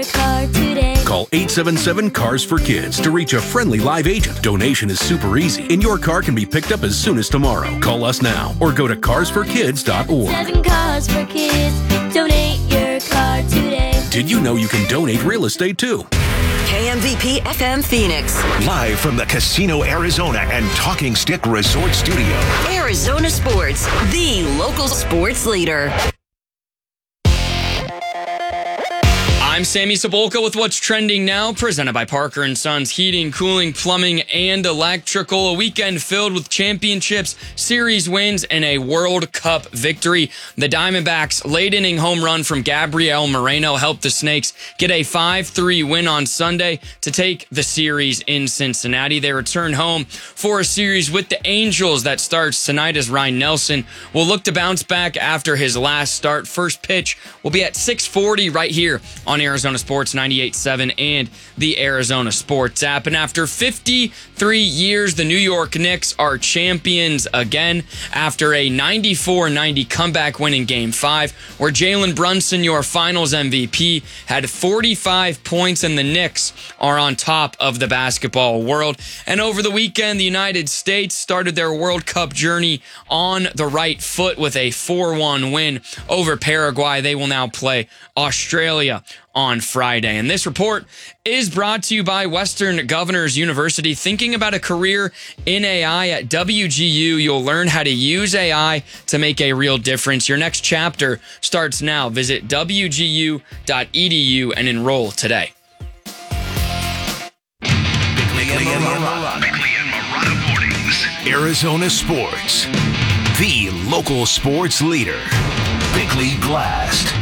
car today. Call 877-CARS-FOR-KIDS to reach a friendly live agent. Donation is super easy, and your car can be picked up as soon as tomorrow. Call us now or go to carsforkids.org. 7 Cars for Kids. Donate your car today. Did you know you can donate real estate too? KMVP FM Phoenix. Live from the Casino Arizona and Talking Stick Resort Studio. Arizona Sports, the local sports leader. I'm Sammy Cebulka with What's Trending Now, presented by Parker & Sons Heating, Cooling, Plumbing, and Electrical. A weekend filled with championships, series wins, and a World Cup victory. The Diamondbacks' late-inning home run from Gabriel Moreno helped the Snakes get a 5-3 win on Sunday to take the series in Cincinnati. They return home for a series with the Angels that starts tonight as Ryan Nelson will look to bounce back after his last start. First pitch will be at 6:40 right here on Arizona Sports 98.7 and the Arizona Sports app. And after 53 years, the New York Knicks are champions again after a 94-90 comeback win in Game 5, where Jalen Brunson, your finals MVP, had 45 points, and the Knicks are on top of the basketball world. And over the weekend, the United States started their World Cup journey on the right foot with a 4-1 win over Paraguay. They will now play Australia on Friday. And this report is brought to you by Western Governors University. Thinking about a career in AI at WGU, you'll learn how to use AI to make a real difference. Your next chapter starts now. Visit wgu.edu and enroll today. Bickley and Marotta Mornings. Arizona Sports, the local sports leader. Bickley Blast.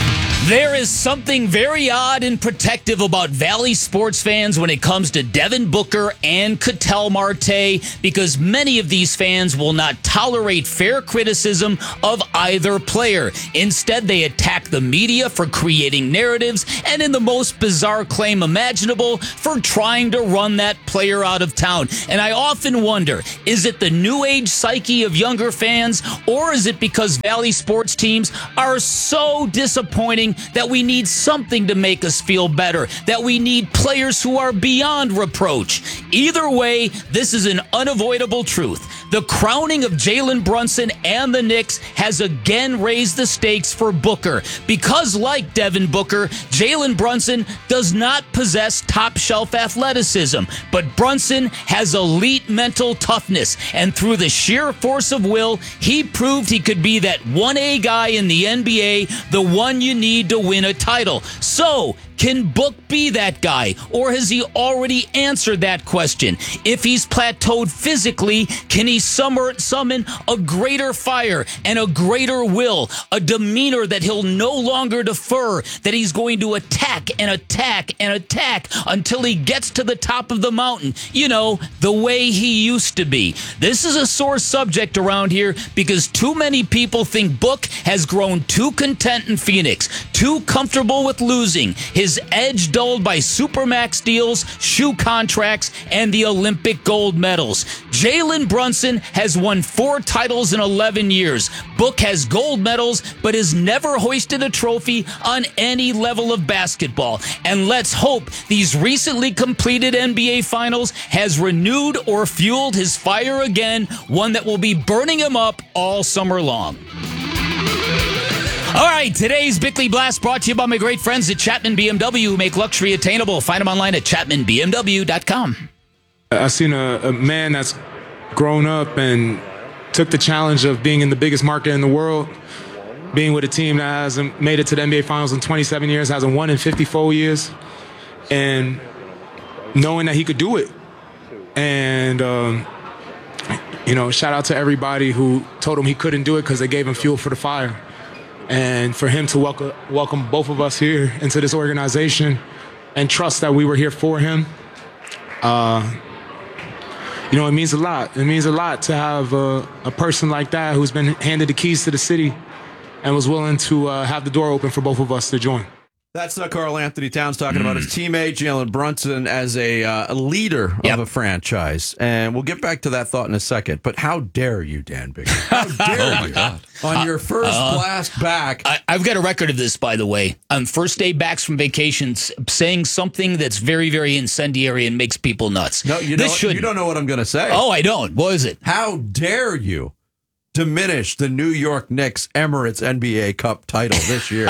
There is something very odd and protective about Valley sports fans when it comes to Devin Booker and Ketel Marte, because many of these fans will not tolerate fair criticism of either player. Instead, they attack the media for creating narratives and, in the most bizarre claim imaginable, for trying to run that player out of town. And I often wonder, is it the new age psyche of younger fans, or is it because Valley sports teams are so disappointing that we need something to make us feel better, that we need players who are beyond reproach? Either way, this is an unavoidable truth. The crowning of Jalen Brunson and the Knicks has again raised the stakes for Booker, because like Devin Booker, Jalen Brunson does not possess top-shelf athleticism, but Brunson has elite mental toughness, and through the sheer force of will, he proved he could be that 1A guy in the NBA, the one you need to win a title. So, can Book be that guy, or has he already answered that question? If he's plateaued physically, can he summon a greater fire and a greater will, a demeanor that he'll no longer defer, that he's going to attack and attack and attack until he gets to the top of the mountain, you know, the way he used to be? This is a sore subject around here because too many people think Book has grown too content in Phoenix, too comfortable with losing, his edge dulled by Supermax deals, shoe contracts, and the Olympic gold medals. Jalen Brunson has won 4 titles in 11 years. Book has gold medals, but has never hoisted a trophy on any level of basketball. And let's hope these recently completed NBA Finals has renewed or fueled his fire again, one that will be burning him up all summer long. All right, today's Bickley Blast brought to you by my great friends at Chapman BMW, who make luxury attainable. Find them online at chapmanbmw.com. I've seen a man that's grown up and took the challenge of being in the biggest market in the world, being with a team that hasn't made it to the NBA Finals in 27 years, hasn't won in 54 years, and knowing that he could do it. And, shout out to everybody who told him he couldn't do it because they gave him fuel for the fire. And for him to welcome both of us here into this organization and trust that we were here for him, it means a lot. It means a lot to have a person like that who's been handed the keys to the city and was willing to have the door open for both of us to join. That's Carl Anthony Towns talking about his teammate, Jalen Brunson, as a leader of a franchise. And we'll get back to that thought in a second. But how dare you, Dan Bigger? How dare you? God. On your first blast back. I've got a record of this, by the way. On first day backs from vacations, saying something that's very, very incendiary and makes people nuts. No, you don't know what I'm going to say. Oh, I don't. What is it? How dare you diminish the New York Knicks Emirates NBA Cup title this year?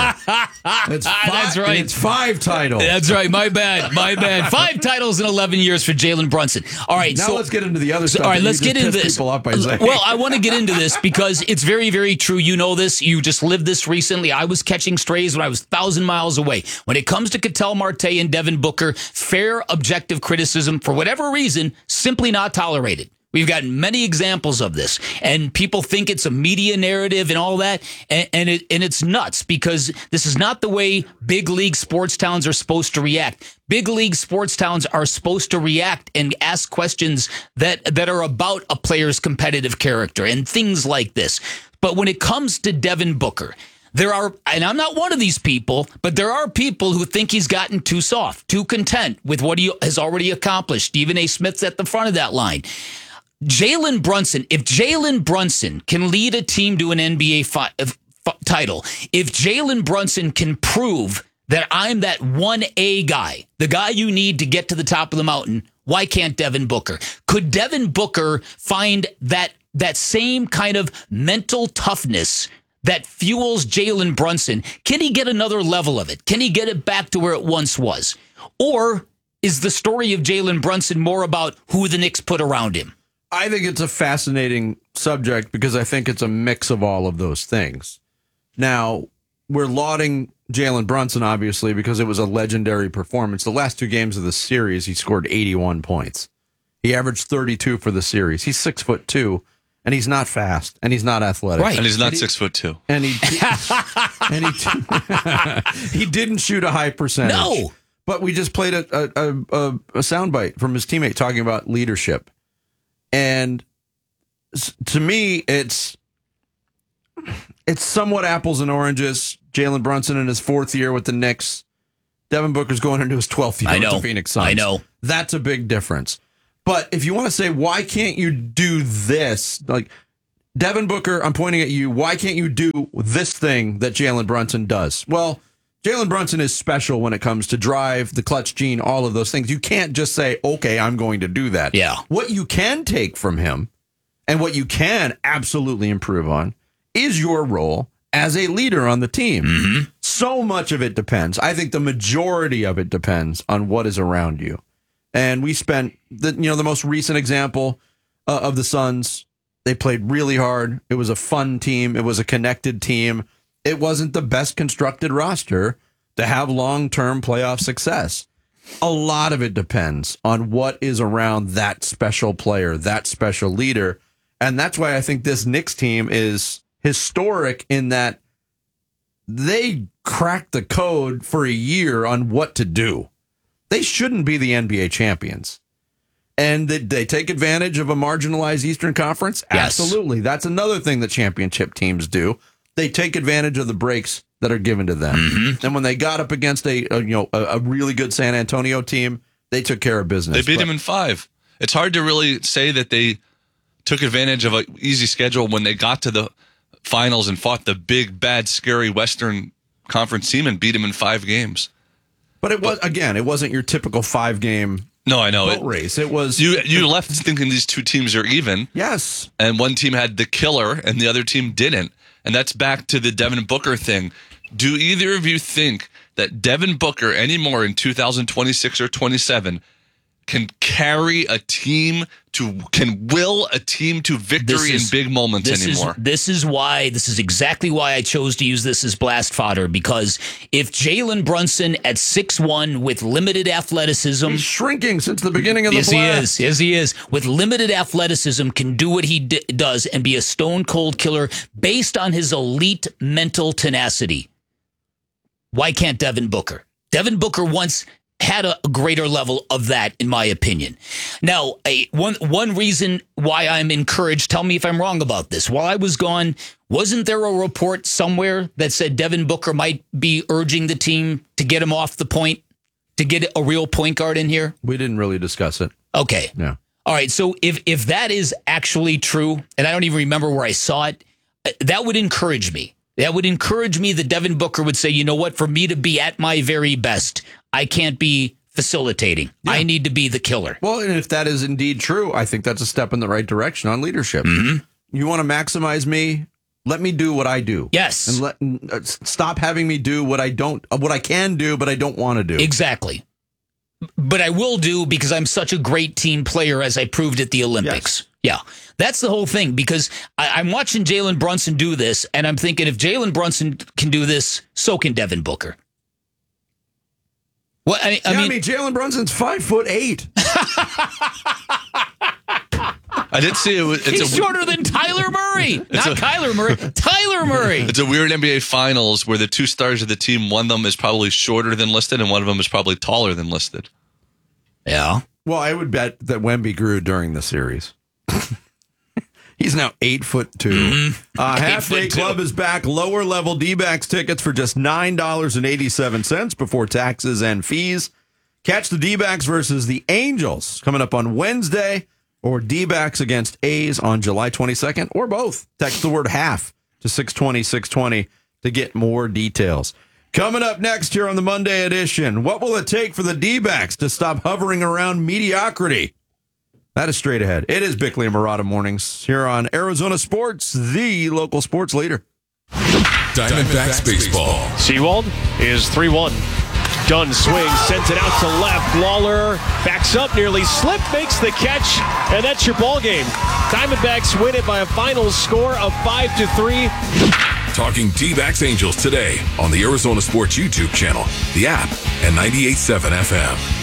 That's right. It's 5 titles. That's right. My bad. 5 titles in 11 years for Jalen Brunson. All right. Now let's get into the other stuff. All right, let's get into this. People up by saying. Well, I want to get into this because it's very, very true. You know this. You just lived this recently. I was catching strays when I was 1,000 miles away. When it comes to Ketel Marte and Devin Booker, fair, objective criticism, for whatever reason, simply not tolerated. We've got many examples of this, and people think it's a media narrative and all that, and it's nuts because this is not the way big league sports towns are supposed to react. Big league sports towns are supposed to react and ask questions that are about a player's competitive character and things like this. But when it comes to Devin Booker, there are, and I'm not one of these people, but there are people who think he's gotten too soft, too content with what he has already accomplished. Stephen A. Smith's at the front of that line. Jalen Brunson, if Jalen Brunson can lead a team to an NBA title, if Jalen Brunson can prove that I'm that 1A guy, the guy you need to get to the top of the mountain, why can't Devin Booker? Could Devin Booker find that same kind of mental toughness that fuels Jalen Brunson? Can he get another level of it? Can he get it back to where it once was? Or is the story of Jalen Brunson more about who the Knicks put around him? I think it's a fascinating subject because I think it's a mix of all of those things. Now, we're lauding Jalen Brunson, obviously, because it was a legendary performance. The last 2 games of the series, he scored 81 points. He averaged 32 for the series. He's 6'2", and he's not fast, and he's not athletic. Right. And he's not 6'2". And he didn't shoot a high percentage. No. But we just played a soundbite from his teammate talking about leadership. And to me, it's somewhat apples and oranges. Jalen Brunson in his 4th year with the Knicks. Devin Booker's going into his 12th year with the Phoenix Suns. I know. That's a big difference. But if you want to say, why can't you do this? Like, Devin Booker, I'm pointing at you. Why can't you do this thing that Jalen Brunson does? Well, Jalen Brunson is special when it comes to drive, the clutch gene, all of those things. You can't just say, okay, I'm going to do that. Yeah. What you can take from him and what you can absolutely improve on is your role as a leader on the team. Mm-hmm. So much of it depends. I think the majority of it depends on what is around you. And we spent the most recent example of the Suns. They played really hard. It was a fun team. It was a connected team. It wasn't the best constructed roster to have long-term playoff success. A lot of it depends on what is around that special player, that special leader. And that's why I think this Knicks team is historic in that they cracked the code for a year on what to do. They shouldn't be the NBA champions. And they take advantage of a marginalized Eastern Conference? Yes. Absolutely. That's another thing that championship teams do. They take advantage of the breaks that are given to them. Mm-hmm. And when they got up against a really good San Antonio team, they took care of business. They beat them in 5. It's hard to really say that they took advantage of an easy schedule when they got to the finals and fought the big, bad, scary Western Conference team and beat them in 5 games. But it wasn't your typical 5-game No, I know. boat race. It was you left thinking these 2 teams are even. Yes. And one team had the killer and the other team didn't. And that's back to the Devin Booker thing. Do either of you think that Devin Booker anymore in 2026 or 27 can carry a team can will a team to victory in big moments anymore? This is exactly why I chose to use this as blast fodder, because if Jalen Brunson at 6'1" with limited athleticism... He's shrinking since the beginning of the blast. Yes, he is. With limited athleticism, can do what he does and be a stone-cold killer based on his elite mental tenacity. Why can't Devin Booker? Devin Booker once had a greater level of that, in my opinion. Now, one reason why I'm encouraged, tell me if I'm wrong about this. While I was gone, wasn't there a report somewhere that said Devin Booker might be urging the team to get him off the point, to get a real point guard in here? We didn't really discuss it. Okay. Yeah. All right. So if that is actually true, and I don't even remember where I saw it, that would encourage me. That would encourage me that Devin Booker would say, you know what, for me to be at my very best, I can't be facilitating. Yeah. I need to be the killer. Well, and if that is indeed true, I think that's a step in the right direction on leadership. Mm-hmm. You want to maximize me? Let me do what I do. Yes. And stop having me do what I can do, but I don't want to do. Exactly. But I will do because I'm such a great team player, as I proved at the Olympics. Yes. Yeah, that's the whole thing, because I'm watching Jalen Brunson do this, and I'm thinking if Jalen Brunson can do this, so can Devin Booker. Well, I mean Jalen Brunson's 5'8". I did see it. He's shorter than Tyler Murray. Not Kyler Murray. Tyler Murray. It's a weird NBA Finals where the two stars of the team, one of them is probably shorter than listed, and one of them is probably taller than listed. Yeah. Well, I would bet that Wemby grew during the series. He's now 8'2". Mm-hmm. Half Day Club is back. Lower level D-backs tickets for just $9.87 before taxes and fees. Catch the D-backs versus the Angels coming up on Wednesday, or D-backs against A's on July 22nd, or both. Text the word half to 620-620 to get more details. Coming up next here on the Monday edition, what will it take for the D-backs to stop hovering around mediocrity? That is straight ahead. It is Bickley and Murata Mornings here on Arizona Sports, the local sports leader. Diamondbacks baseball. Seawald is 3-1. Dunn swings, sends it out to left. Lawler backs up, nearly slipped, makes the catch, and that's your ball game. Diamondbacks win it by a final score of 5-3. Talking D-backs Angels today on the Arizona Sports YouTube channel, the app, and 98.7 FM.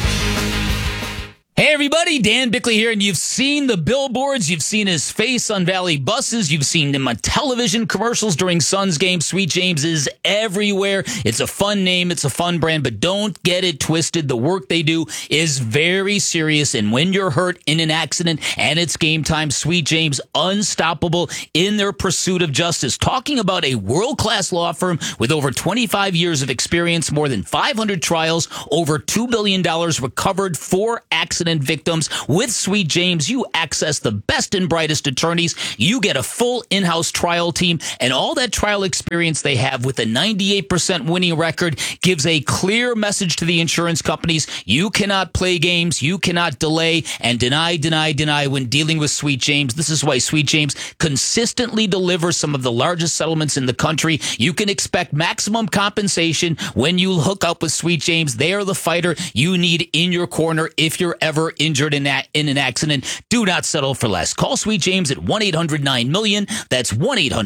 Hey everybody, Dan Bickley here, and you've seen the billboards, you've seen his face on Valley buses, you've seen him on television commercials during Suns games. Sweet James is everywhere. It's a fun name, it's a fun brand, but don't get it twisted. The work they do is very serious, and when you're hurt in an accident and it's game time, Sweet James, unstoppable in their pursuit of justice. Talking about a world-class law firm with over 25 years of experience, more than 500 trials, over $2 billion recovered for accident victims. With Sweet James, you access the best and brightest attorneys. You get a full in-house trial team, and all that trial experience they have with a 98% winning record gives a clear message to the insurance companies. You cannot play games. You cannot delay and deny when dealing with Sweet James. This is why Sweet James consistently delivers some of the largest settlements in the country. You can expect maximum compensation when you hook up with Sweet James. They are the fighter you need in your corner if you're ever injured in an accident. Do not settle for less. Call Sweet James at 1-800-9-MILLION. That's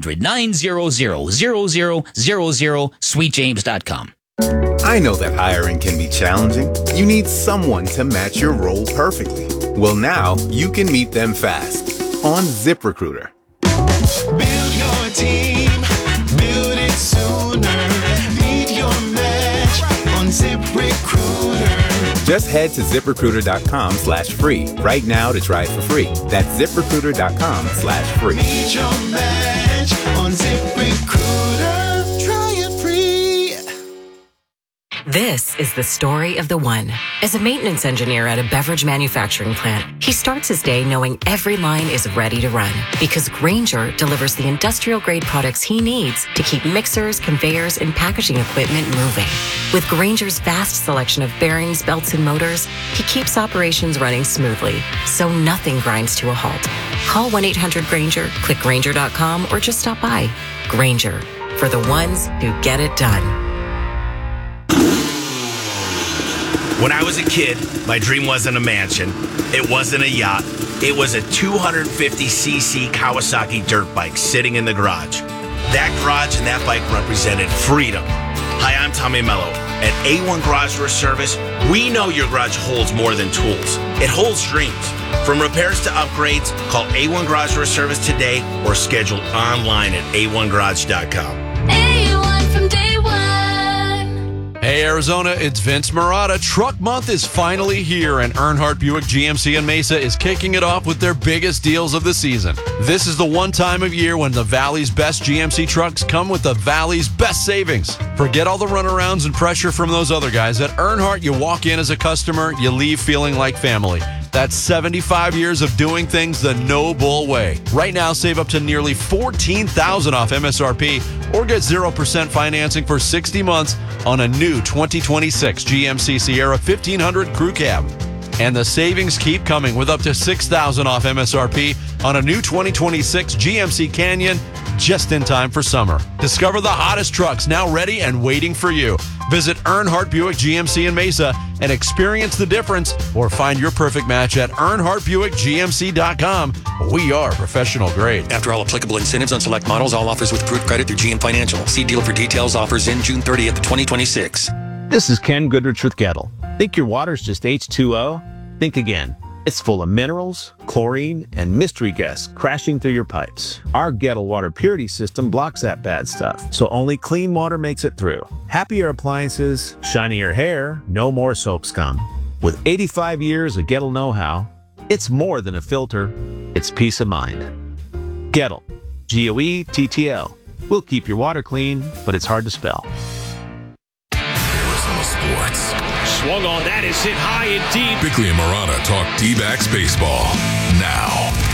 1-800-900-0000, sweetjames.com. I know that hiring can be challenging. You need someone to match your role perfectly. Well, now you can meet them fast on ZipRecruiter. Build your team, build it sooner. Meet your match on ZipRecruiter. Just head to ZipRecruiter.com/free right now to try it for free. That's ZipRecruiter.com/free. Meet your match on ZipRecruiter. Try it free. This is the story of the one. As a maintenance engineer at a beverage manufacturing plant, he starts his day knowing every line is ready to run because Grainger delivers the industrial-grade products he needs to keep mixers, conveyors, and packaging equipment moving. With Grainger's vast selection of bearings, belts, and motors, he keeps operations running smoothly, so nothing grinds to a halt. Call 1-800-GRAINGER, click Grainger.com, or just stop by. Grainger, for the ones who get it done. When I was a kid, my dream wasn't a mansion. It wasn't a yacht. It was a 250cc Kawasaki dirt bike sitting in the garage. That garage and that bike represented freedom. Hi, I'm Tommy Mello. At A1 Garage Door Service, we know your garage holds more than tools. It holds dreams. From repairs to upgrades, call A1 Garage Door Service today or schedule online at a1garage.com. A1 from day one. Hey, Hey, Arizona, it's Vince Marotta. Truck Month is finally here, and Earnhardt Buick GMC in Mesa is kicking it off with their biggest deals of the season. This is the one time of year when the Valley's best GMC trucks come with the Valley's best savings. Forget all the runarounds and pressure from those other guys. At Earnhardt, you walk in as a customer, you leave feeling like family. That's 75 years of doing things the no bull way. Right now, save up to nearly $14,000 off MSRP or get 0% financing for 60 months on a new 2026 GMC Sierra 1500 Crew Cab. And the savings keep coming with up to $6,000 off MSRP on a new 2026 GMC Canyon just in time for summer. Discover the hottest trucks now ready and waiting for you. Visit Earnhardt Buick GMC in Mesa and experience the difference, or find your perfect match at EarnhardtBuickGMC.com. We are professional grade. After all applicable incentives on select models, all offers with approved credit through GM Financial. See dealer for details. Offers in June 30th, 2026. This is Ken Goodrich with Gettle. Think your water's just H2O? Think again. It's full of minerals, chlorine, and mystery guests crashing through your pipes. Our Gettle water purity system blocks that bad stuff, so only clean water makes it through. Happier appliances, shinier hair, no more soap scum. With 85 years of Gettle know-how, it's more than a filter, it's peace of mind. Gettle, Goettl. We'll keep your water clean, but it's hard to spell. Arizona Sports. Swung on, that is hit high and deep. Bickley and Marotta talk D-backs baseball now.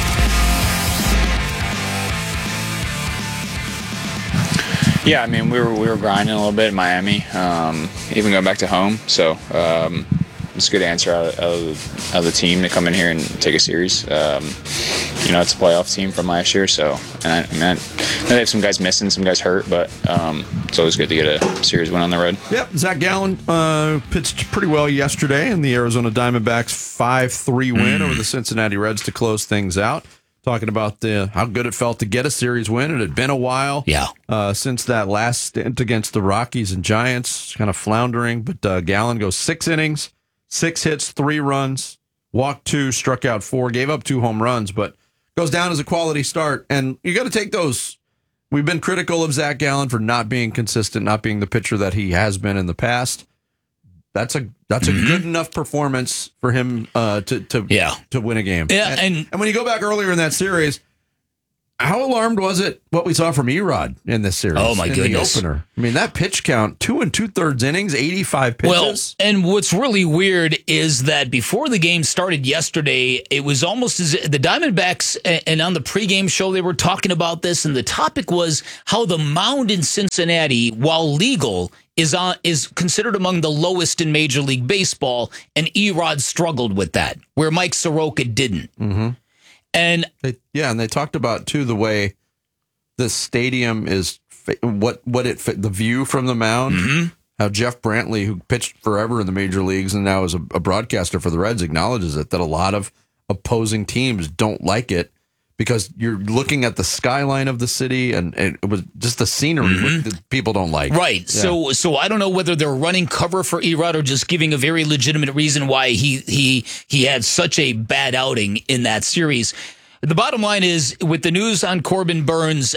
Yeah, I mean, we were grinding a little bit in Miami, even going back to home. So it's a good answer out of the team to come in here and take a series. It's a playoff team from last year, so and I know they have some guys missing, some guys hurt, but it's always good to get a series win on the road. Yep, Zach Gallen pitched pretty well yesterday in the Arizona Diamondbacks 5-3 win over the Cincinnati Reds to close things out. Talking about how good it felt to get a series win. It had been a while since that last stint against the Rockies and Giants, kind of floundering. But Gallen goes 6 innings, 6 hits, 3 runs, walked 2, struck out 4, gave up 2 home runs, but goes down as a quality start. And you got to take those. We've been critical of Zach Gallen for not being consistent, not being the pitcher that he has been in the past. That's a good enough performance for him to win a game. Yeah, and when you go back earlier in that series, how alarmed was it what we saw from Erod in this series? Oh my goodness! The opener. I mean, that pitch count, 2 2/3 innings, 85 pitches. Well, and what's really weird is that before the game started yesterday, it was almost as the Diamondbacks, and on the pregame show they were talking about this, and the topic was how the mound in Cincinnati, while legal, is considered among the lowest in Major League Baseball, and Erod struggled with that, where Mike Soroka didn't. Mm-hmm. And they talked about too the way the stadium is, the view from the mound. Mm-hmm. How Jeff Brantley, who pitched forever in the major leagues and now is a broadcaster for the Reds, acknowledges it, that a lot of opposing teams don't like it because you're looking at the skyline of the city and it was just the scenery that people don't like. Right. Yeah. So I don't know whether they're running cover for Erod or just giving a very legitimate reason why he had such a bad outing in that series. The bottom line is, with the news on Corbin Burns,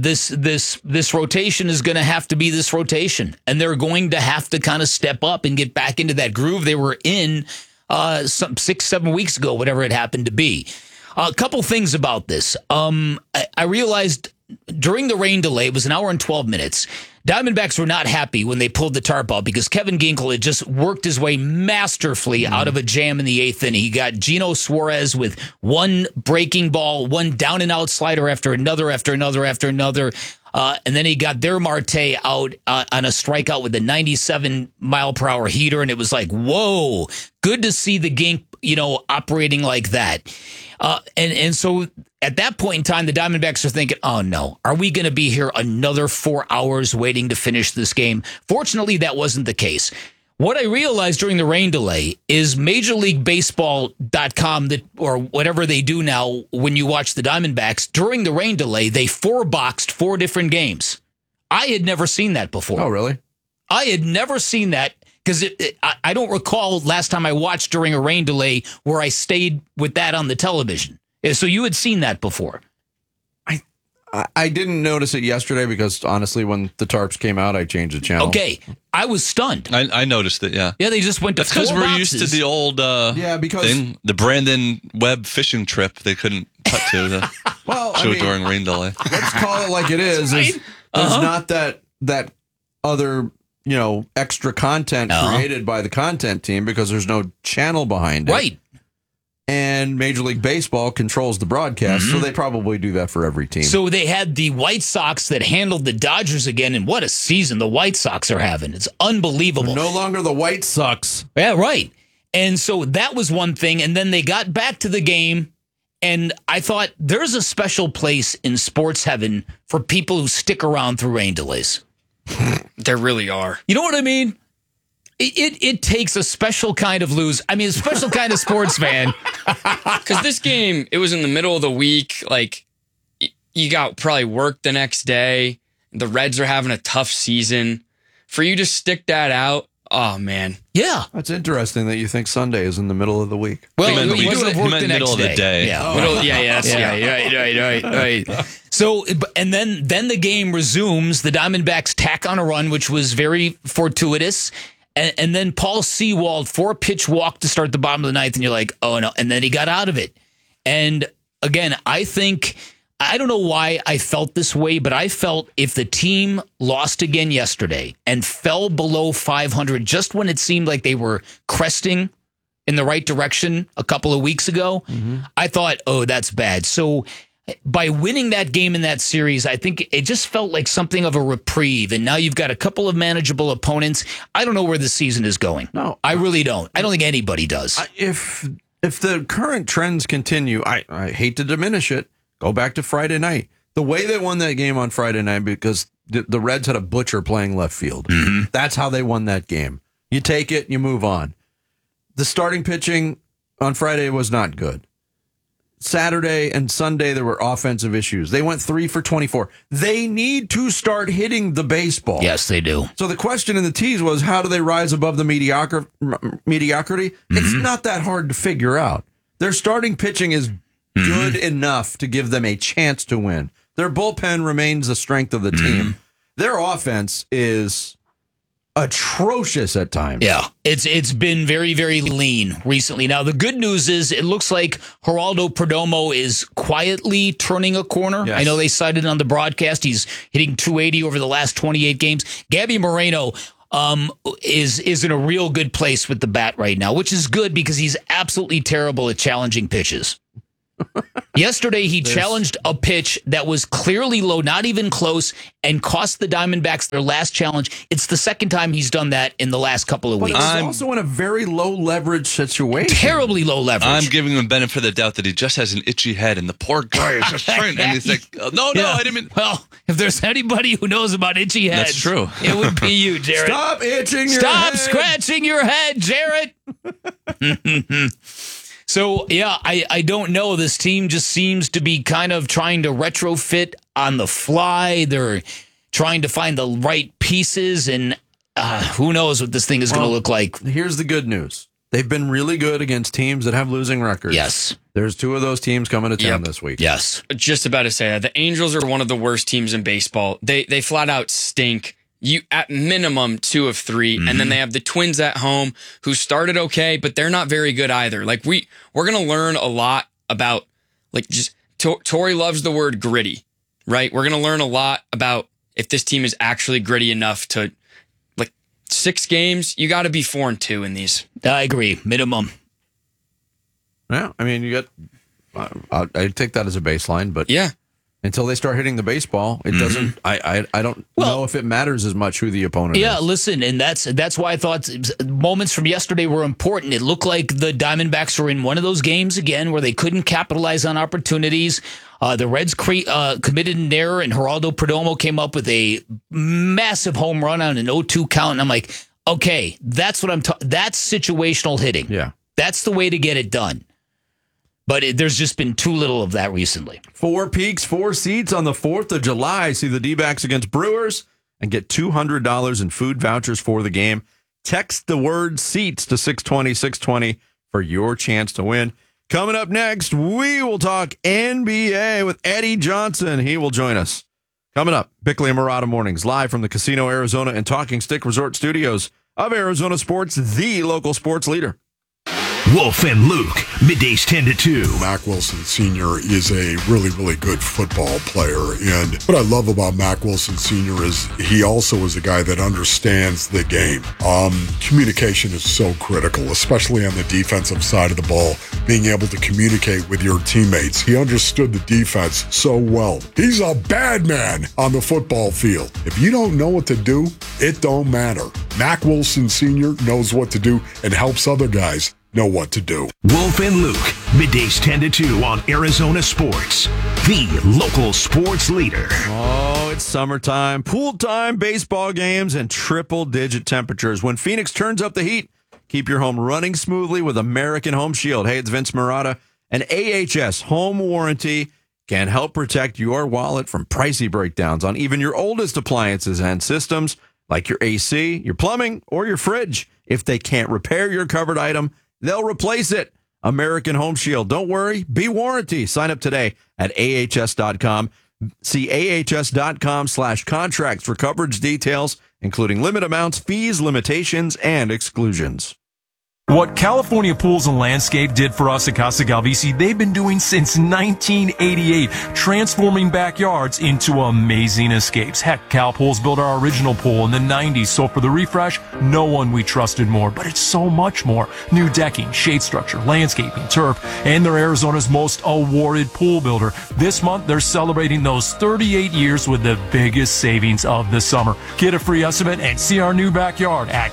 this rotation is going to have to be this rotation, and they're going to have to kind of step up and get back into that groove they were in 6-7 weeks ago, whatever it happened to be. A couple things about this. I realized during the rain delay, it was an hour and 12 minutes. Diamondbacks were not happy when they pulled the tarp out because Kevin Ginkel had just worked his way masterfully out of a jam in the 8th inning. He got Gino Suarez with one breaking ball, one down and out slider after another. And then he got their Marte out on a strikeout with a 97-mile-per-hour heater. And it was like, whoa, good to see the Gink, operating like that. And so at that point in time, the Diamondbacks are thinking, oh, no, are we going to be here another 4 hours waiting to finish this game? Fortunately, that wasn't the case. What I realized during the rain delay is MajorLeagueBaseball.com, or whatever they do now when you watch the Diamondbacks, during the rain delay, they 4-boxed 4 different games. I had never seen that before. Oh, really? I had never seen that because I don't recall last time I watched during a rain delay where I stayed with that on the television. So you had seen that before. I didn't notice it yesterday because, honestly, when the tarps came out, I changed the channel. Okay, I was stunned. I noticed it, yeah. Yeah, they just went to That's because we're used to the old thing, the Brandon Webb fishing trip they couldn't cut to show during rain delay. Let's call it like it is. There's not that other, extra content created by the content team because there's no channel behind it. Right. And Major League Baseball controls the broadcast, so they probably do that for every team. So they had the White Sox that handled the Dodgers again, and what a season the White Sox are having. It's unbelievable. No longer the White Sox. Yeah, right. And so that was one thing, and then they got back to the game, and I thought there's a special place in sports heaven for people who stick around through rain delays. There really are. You know what I mean? It takes a special kind of a special kind of sports fan. Because this game, it was in the middle of the week. Like, you got probably work the next day. The Reds are having a tough season. For you to stick that out, oh, man. Yeah. That's interesting that you think Sunday is in the middle of the week. Well, you do have work the next middle of the day. Yeah. Right. So, and then the game resumes. The Diamondbacks tack on a run, which was very fortuitous. And then Paul Sewald, 4-pitch walk to start the bottom of the ninth, and you're like, oh, no. And then he got out of it. And again, I don't know why I felt this way, but I felt if the team lost again yesterday and fell below 500 just when it seemed like they were cresting in the right direction a couple of weeks ago, I thought, oh, that's bad. So by winning that game in that series, I think it just felt like something of a reprieve. And now you've got a couple of manageable opponents. I don't know where the season is going. No, I really don't. I don't think anybody does. If the current trends continue, I hate to diminish it. Go back to Friday night. The way they won that game on Friday night, because the Reds had a butcher playing left field. That's how they won that game. You take it, you move on. The starting pitching on Friday was not good. Saturday and Sunday, there were offensive issues. They went 3 for 24. They need to start hitting the baseball. Yes, they do. So the question in the tease was, how do they rise above the mediocrity? It's not that hard to figure out. Their starting pitching is good enough to give them a chance to win. Their bullpen remains the strength of the team. Their offense is atrocious at times. Yeah, it's been very, very lean recently. Now, the good news is it looks like Geraldo Perdomo is quietly turning a corner. Yes. I know they cited it on the broadcast. He's hitting 280 over the last 28 games. Gabby Moreno is in a real good place with the bat right now, which is good because he's absolutely terrible at challenging pitches. Yesterday, he challenged a pitch that was clearly low, not even close, and cost the Diamondbacks their last challenge. It's the second time he's done that in the last couple of weeks. But it's also in a very low leverage situation. Terribly low leverage. I'm giving him the benefit of the doubt that he just has an itchy head, and the poor guy is just trying. And he's like, no, I didn't mean. Well, if there's anybody who knows about itchy heads, that's true. It would be you, Jarrett. Stop itching your head. Stop scratching your head, Jarrett. So, yeah, I don't know. This team just seems to be kind of trying to retrofit on the fly. They're trying to find the right pieces, and who knows what this thing is going to look like. Here's the good news. They've been really good against teams that have losing records. Yes. There's 2 of those teams coming to town this week. Yes. Just about to say that. The Angels are one of the worst teams in baseball. They flat out stink. You at minimum 2 of 3, and then they have the Twins at home who started okay, but they're not very good either. Like we're gonna learn a lot about Tori loves the word gritty, right? We're gonna learn a lot about if this team is actually gritty enough to 6 games. You got to be 4-2 in these. I agree, minimum. Yeah, I mean you got. I take that as a baseline, but yeah. Until they start hitting the baseball, it doesn't. I don't know if it matters as much who the opponent is. Yeah, listen, and that's why I thought moments from yesterday were important. It looked like the Diamondbacks were in one of those games again where they couldn't capitalize on opportunities. The Reds committed an error, and Geraldo Perdomo came up with a massive home run on an 0-2 count. And I'm like, okay, that's what I'm talking. That's situational hitting. Yeah, that's the way to get it done. But there's just been too little of that recently. 4 peaks, 4 seats on the 4th of July. See the D-backs against Brewers and get $200 in food vouchers for the game. Text the word seats to 620-620 for your chance to win. Coming up next, we will talk NBA with Eddie Johnson. He will join us. Coming up, Bickley and Murata Mornings, live from the Casino Arizona and Talking Stick Resort Studios of Arizona Sports, the local sports leader. Wolf and Luke, middays 10 to 2. Mack Wilson Sr. is a really, really good football player. And what I love about Mack Wilson Sr. is he also is a guy that understands the game. Communication is so critical, especially on the defensive side of the ball, being able to communicate with your teammates. He understood the defense so well. He's a bad man on the football field. If you don't know what to do, it don't matter. Mack Wilson Sr. knows what to do and helps other guys know what to do. Wolf and Luke, middays 10 to 2 on Arizona Sports, the local sports leader. Oh, it's summertime, pool time, baseball games, and triple-digit temperatures. When Phoenix turns up the heat, keep your home running smoothly with American Home Shield. Hey, it's Vince Murata. An AHS home warranty can help protect your wallet from pricey breakdowns on even your oldest appliances and systems, like your AC, your plumbing, or your fridge. If they can't repair your covered item, they'll replace it. American Home Shield. Don't worry. Be warranty. Sign up today at ahs.com. See ahs.com/contracts for coverage details, including limit amounts, fees, limitations, and exclusions. What California Pools and Landscape did for us at Casa Galvisi, they've been doing since 1988, transforming backyards into amazing escapes. Heck, Cal Pools built our original pool in the 90s, so for the refresh, no one we trusted more, but it's so much more. New decking, shade structure, landscaping, turf, and they're Arizona's most awarded pool builder. This month, they're celebrating those 38 years with the biggest savings of the summer. Get a free estimate and see our new backyard at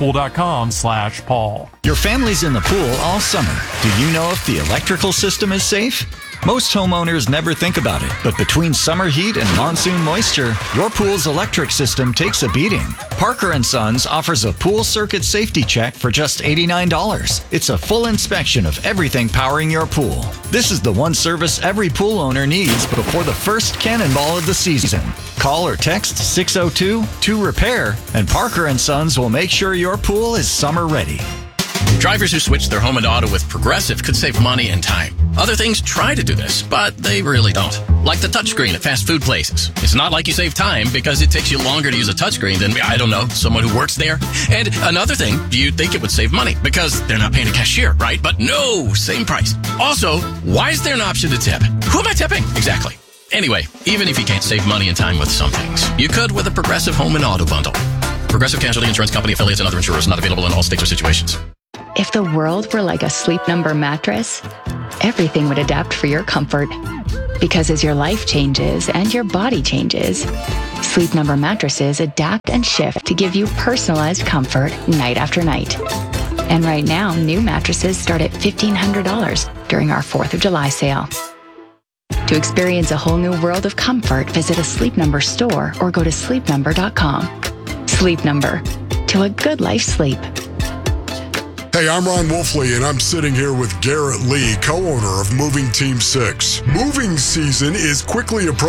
calpool.com/Paul. Your family's in the pool all summer. Do you know if the electrical system is safe? Most homeowners never think about it, but between summer heat and monsoon moisture, your pool's electric system takes a beating. Parker & Sons offers a pool circuit safety check for just $89. It's a full inspection of everything powering your pool. This is the one service every pool owner needs before the first cannonball of the season. Call or text 602-2REPAIR, and Parker & Sons will make sure your pool is summer ready. Drivers who switch their home and auto with Progressive could save money and time. Other things try to do this, but they really don't. Like the touchscreen at fast food places. It's not like you save time because it takes you longer to use a touchscreen than, I don't know, someone who works there. And another thing, you'd think it would save money because they're not paying a cashier, right? But no, same price. Also, why is there an option to tip? Who am I tipping? Exactly. Anyway, even if you can't save money and time with some things, you could with a Progressive home and auto bundle. Progressive Casualty Insurance Company, affiliates, and other insurers not available in all states or situations. If the world were like a Sleep Number mattress, everything would adapt for your comfort. Because as your life changes and your body changes, Sleep Number mattresses adapt and shift to give you personalized comfort night after night. And right now, new mattresses start at $1,500 during our 4th of July sale. To experience a whole new world of comfort, visit a Sleep Number store or go to sleepnumber.com. Sleep Number. To a good life sleep. Hey, I'm Ron Wolfley, and I'm sitting here with Garrett Lee, co-owner of Moving Team 6. Moving season is quickly approaching.